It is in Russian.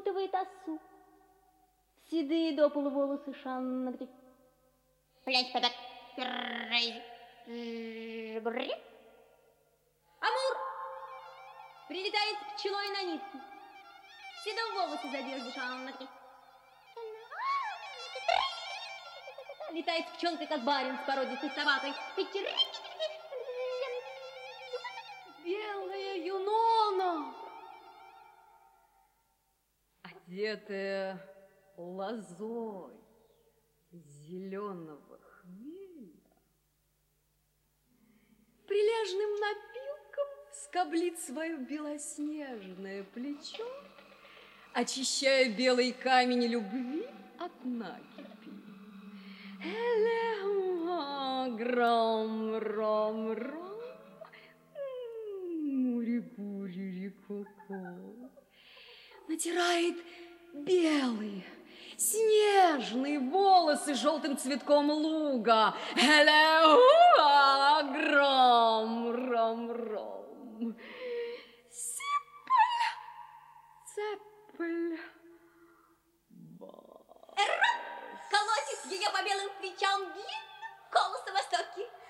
закутывает осу. Седые до полу волосы Шанна. Амур прилетает пчелой на нитке. В седом волосе задержишь Шанна. Летает пчелка, как барин с породистой собакой. Белая Юнона, одетая лозой зеленого хмеля, прилежным напилком скоблит свое белоснежное плечо, очищая белый камень любви от накипи. Гром-ром-ром, мури-гури-ри-ко-ко, натирает белые, снежные волосы желтым цветком луга. Гром-ром-ром, сипль, цепль, Колотит ее по белым плечам длинным колосом востоки.